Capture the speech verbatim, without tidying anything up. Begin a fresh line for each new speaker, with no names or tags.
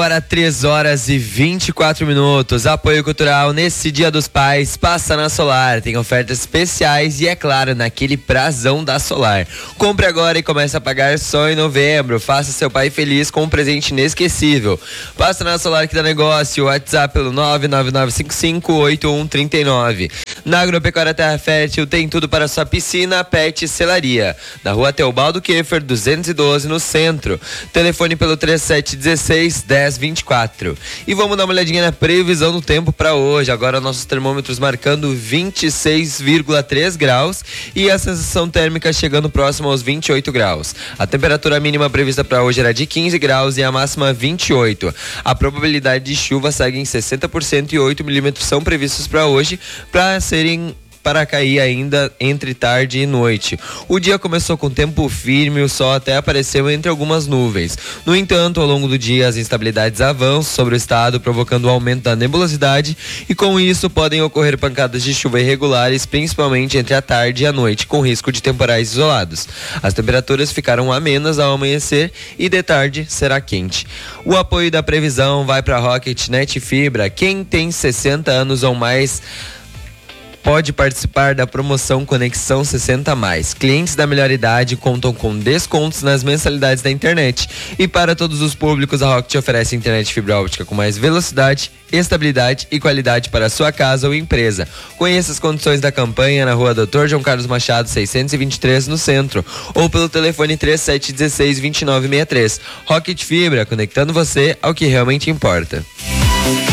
Agora três horas e vinte e quatro minutos. Apoio cultural nesse Dia dos Pais. Passa na Solar. Tem ofertas especiais e, é claro, naquele prazão da Solar. Compre agora e comece a pagar só em novembro. Faça seu pai feliz com um presente inesquecível. Passa na Solar que dá negócio. WhatsApp pelo nove nove nove cinco cinco oito um três nove. Na Agropecuária Terra Fértil tem tudo para sua piscina, pet e selaria. Na rua Teobaldo Keffer, duzentos e doze, no centro. Telefone pelo trinta e sete dezesseis dez vinte e quatro. E vamos dar uma olhadinha na previsão do tempo para hoje. Agora nossos termômetros marcando vinte e seis vírgula três graus e a sensação térmica chegando próximo aos vinte e oito graus. A temperatura mínima prevista para hoje era de quinze graus e a máxima vinte e oito. A probabilidade de chuva segue em sessenta por cento e oito milímetros são previstos para hoje, para serem para cair ainda entre tarde e noite. O dia começou com tempo firme, o sol até apareceu entre algumas nuvens. No entanto, ao longo do dia, as instabilidades avançam sobre o estado, provocando o aumento da nebulosidade e com isso podem ocorrer pancadas de chuva irregulares, principalmente entre a tarde e a noite, com risco de temporais isolados. As temperaturas ficaram amenas ao amanhecer e de tarde será quente. O apoio da previsão vai para Rocket Net Fibra. Quem tem sessenta anos ou mais pode participar da promoção Conexão sessenta mais. Clientes da melhor idade contam com descontos nas mensalidades da internet. E para todos os públicos, a Rocket oferece internet fibra óptica com mais velocidade, estabilidade e qualidade para a sua casa ou empresa. Conheça as condições da campanha na rua doutor João Carlos Machado, seiscentos e vinte e três, no centro. Ou pelo telefone trinta e sete dezesseis vinte e nove sessenta e três. Rocket Fibra, conectando você ao que realmente importa.